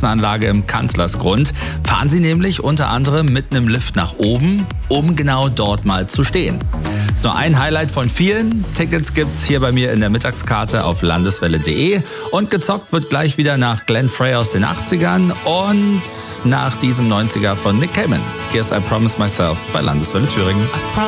Außenanlage im Kanzlersgrund. Fahren Sie nämlich unter anderem mit einem Lift nach oben, um genau dort mal zu stehen. Das ist nur ein Highlight von vielen. Tickets gibt's hier bei mir in der Mittagskarte auf landeswelle.de. Und gezockt wird gleich wieder nach Glenn Frey aus den 80ern und nach diesem 90er von Nick Cayman. Hier ist I Promise Myself bei Landeswelle Thüringen.